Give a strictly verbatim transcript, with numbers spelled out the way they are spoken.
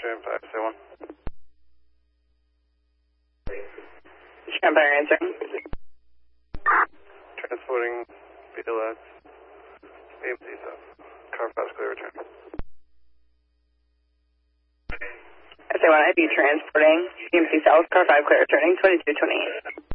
Tram five, say one. Tram five answering. Transporting B L X, A M C South. Car five is clear return. S A one, I B transporting, A M C South, car five clear returning, twenty-two twenty-eight.